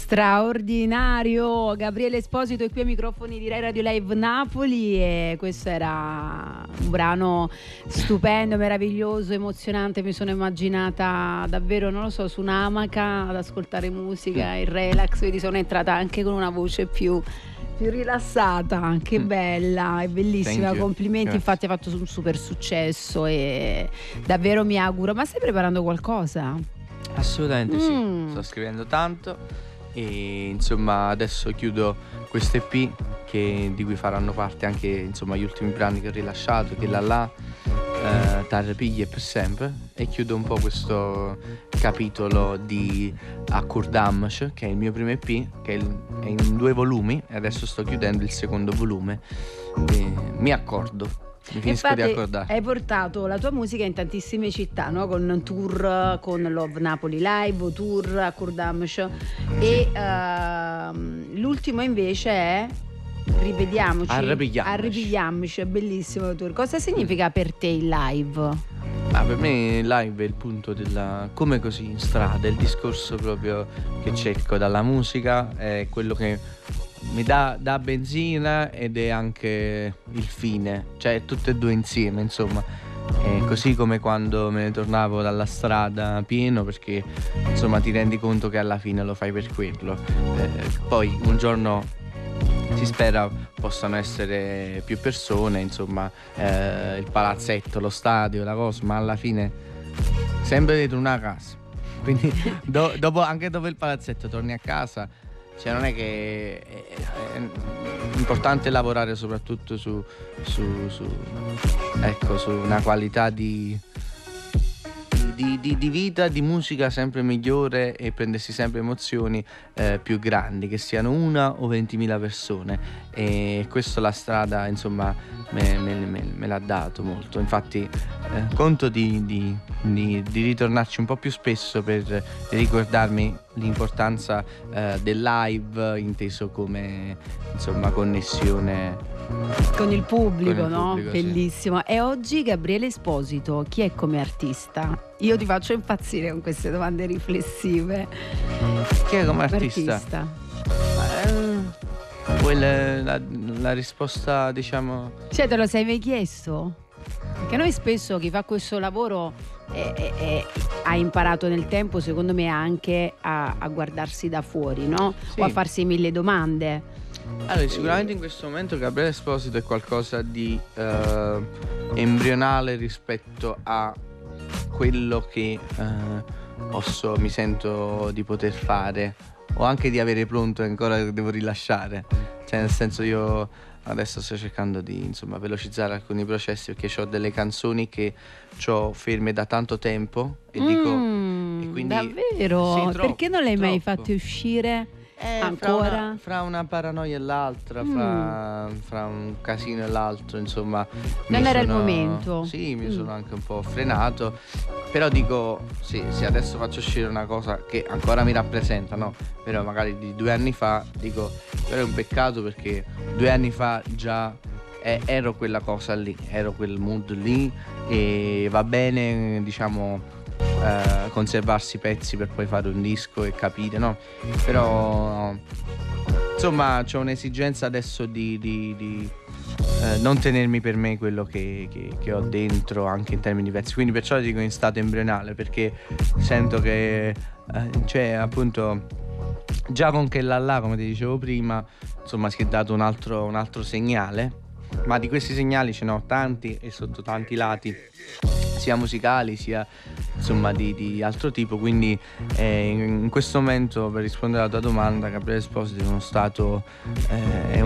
Straordinario, Gabriele Esposito è qui ai microfoni di Rai Radio Live Napoli e questo era un brano stupendo, meraviglioso, emozionante. Mi sono immaginata davvero, non lo so, su un'amaca ad ascoltare musica, il relax. Vedi, sono entrata anche con una voce più rilassata, che bella, è bellissima, complimenti. Infatti ha fatto un super successo e davvero mi auguro. Ma stai preparando qualcosa? Assolutamente sì, sto scrivendo tanto e insomma adesso chiudo questo EP di cui faranno parte anche insomma gli ultimi brani che ho rilasciato, che Tarre piglie per sempre, e chiudo un po' questo capitolo di Akkurdamsh, che è il mio primo EP, che è in 2 volumi, e adesso sto chiudendo il secondo volume e mi accordo. Mi finisco di accordare. Hai portato la tua musica in tantissime città, no? Con tour, con Love Napoli Live, tour Akkurdamsh, e l'ultimo invece è Rivediamoci, Arrivigliamoci, è bellissimo il tour. Cosa significa per te il live? Per me il live è il punto della, come così in strada, il discorso proprio che cerco dalla musica, è quello che mi dà benzina ed è anche il fine, cioè tutte e due insieme, insomma. È così come quando me ne tornavo dalla strada pieno, perché insomma ti rendi conto che alla fine lo fai per quello. Poi un giorno si spera possano essere più persone, insomma, il palazzetto, lo stadio, la cosa, ma alla fine sempre dentro una casa. Quindi anche dopo il palazzetto torni a casa. Cioè non è che è importante lavorare soprattutto su una qualità di vita, di musica sempre migliore, e prendersi sempre emozioni più grandi, che siano 1 o 20.000 persone, e questo la strada insomma me l'ha dato molto. Infatti conto di ritornarci un po' più spesso per ricordarmi l'importanza del live, inteso come insomma connessione con il pubblico, no? Pubblico, bellissimo. sì. E oggi Gabriele Esposito, chi è come artista? Io ti faccio impazzire con queste domande riflessive. Chi è come artista? Poi la risposta, diciamo... Cioè, te lo sei mai chiesto? Perché noi spesso, chi fa questo lavoro ha imparato nel tempo, secondo me, anche a guardarsi da fuori, no? Sì. O a farsi 1000 domande. Allora, sicuramente in questo momento Gabriele Esposito è qualcosa di embrionale rispetto a quello che mi sento di poter fare, o anche di avere pronto e ancora devo rilasciare. Cioè, nel senso, io adesso sto cercando di insomma velocizzare alcuni processi, perché ho delle canzoni che ho ferme da tanto tempo e dico, e quindi davvero? sì, troppo, perché non le hai mai troppo. fatte uscire? Ancora? Fra una paranoia e l'altra, fra un casino e l'altro, insomma. Non era il momento. Sì, mi sono anche un po' frenato. Però dico, sì, se adesso faccio uscire una cosa che ancora mi rappresenta, no? Però magari di 2 anni fa, dico, però è un peccato, perché 2 anni fa già ero quella cosa lì, ero quel mood lì, e va bene, diciamo, conservarsi pezzi per poi fare un disco e capire, no? Però insomma c'ho un'esigenza adesso di non tenermi per me quello che ho dentro, anche in termini di pezzi, quindi perciò dico in stato embrionale, perché sento che cioè appunto già con che là, come ti dicevo prima, insomma si è dato un altro segnale, ma di questi segnali ce ne ho tanti e sotto tanti lati, sia musicali sia insomma di altro tipo. Quindi in questo momento, per rispondere alla tua domanda, Gabriele Esposito è uno stato, è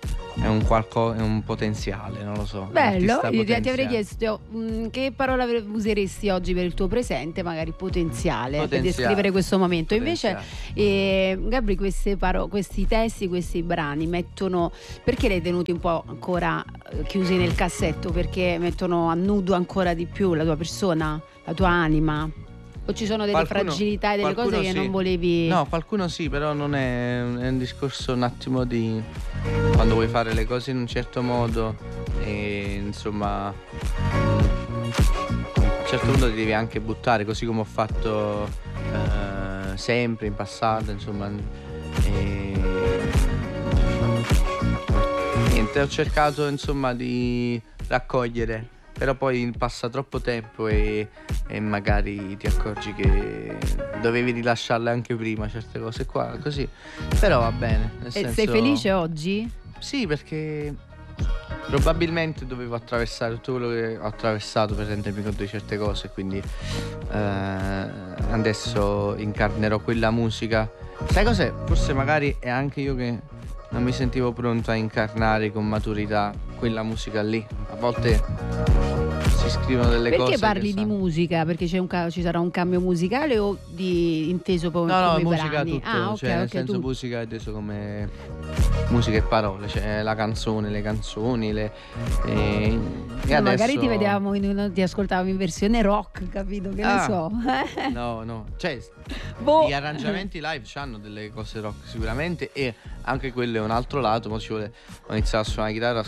un potenziale, non lo so. Bello, io ti avrei chiesto che parola useresti oggi per il tuo presente, magari potenziale. Per descrivere questo momento. Invece Gabri, questi testi, questi brani mettono, perché li hai tenuti un po' ancora chiusi nel cassetto? Perché mettono a nudo ancora di più la tua persona, la tua anima? O ci sono delle fragilità e delle cose che non volevi? No, qualcuno sì, però non è un discorso un attimo di quando vuoi fare le cose in un certo modo, e insomma a un certo punto ti devi anche buttare, così come ho fatto sempre in passato, insomma E niente, ho cercato insomma di raccogliere, però poi passa troppo tempo e magari ti accorgi che dovevi rilasciarle anche prima certe cose qua, così. Però va bene, nel E senso... sei felice oggi? Sì, perché probabilmente dovevo attraversare tutto quello che ho attraversato per rendermi conto di certe cose, quindi adesso incarnerò quella musica. Sai cos'è? Forse magari è anche io che non mi sentivo pronto a incarnare con maturità quella musica lì. A volte si scrivono delle cose. Perché parli che di musica? Perché ci sarà un cambio musicale o inteso come, No, come musica brani? tutto, Ah, ok, cioè nel ok, senso tu. musica è inteso come musica e parole, cioè la canzone, le canzoni, e Sì, adesso... magari ti vedevamo ti ascoltavamo in versione rock, capito? Che ne Ah, so. no, cioè Boh. gli arrangiamenti live hanno delle cose rock sicuramente, e anche quello è un altro lato. Ho iniziato a suonare la chitarra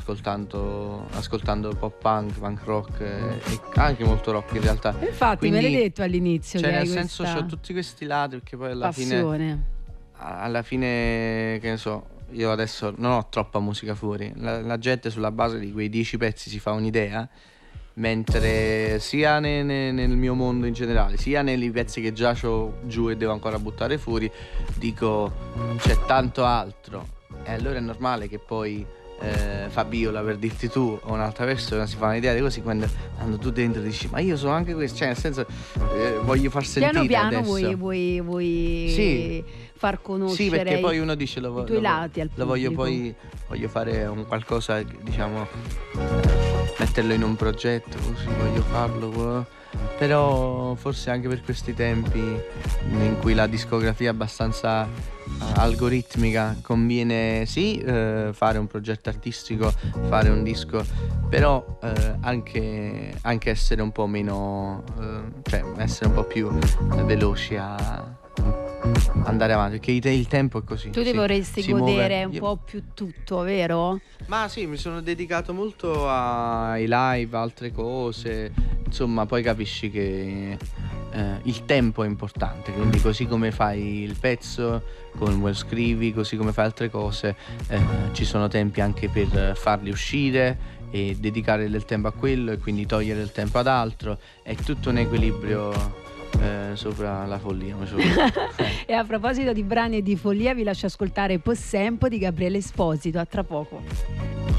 ascoltando pop punk, punk rock, e anche molto rock in realtà. Infatti me l'hai detto all'inizio, cioè che nel hai senso questa c'ho tutti questi lati, perché poi passione. alla fine, che ne so, io adesso non ho troppa musica fuori. La gente sulla base di quei 10 pezzi si fa un'idea, mentre sia nel mio mondo in generale, sia nei pezzi che già c'ho giù e devo ancora buttare fuori, dico c'è tanto altro. E allora è normale che poi Fabiola, per dirti tu, o un'altra persona si fa un'idea di così, quando tu dentro dici ma io sono anche questo, cioè nel senso voglio far sentire Piano adesso. vuoi Sì. far conoscere Sì, perché poi uno dice i tuoi lati al lo voglio pubblico. voglio fare un qualcosa, diciamo, metterlo in un progetto, così voglio farlo. Però forse anche per questi tempi in cui la discografia è abbastanza algoritmica, conviene sì fare un progetto artistico, fare un disco, però anche essere un po' meno, cioè essere un po' più veloci a andare avanti, perché il tempo è così. Tu ti vorresti si godere muove. un po' più tutto, vero? Ma sì, mi sono dedicato molto ai live, altre cose, insomma, poi capisci che il tempo è importante, quindi così come fai il pezzo, come lo scrivi, così come fai altre cose, ci sono tempi anche per farli uscire e dedicare del tempo a quello e quindi togliere il tempo ad altro. È tutto un equilibrio sopra la follia. E a proposito di brani e di follia, vi lascio ascoltare Possempo di Gabriele Esposito. A tra poco.